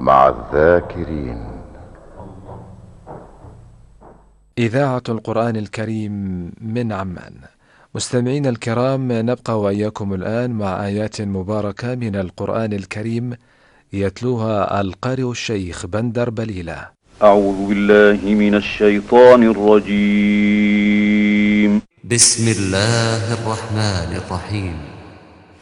مع الذاكرين. إذاعة القرآن الكريم من عمان. مستمعين الكرام، نبقى وإياكم الآن مع آيات مباركة من القرآن الكريم يتلوها القارئ الشيخ بندر بليلة. أعوذ بالله من الشيطان الرجيم. بسم الله الرحمن الرحيم.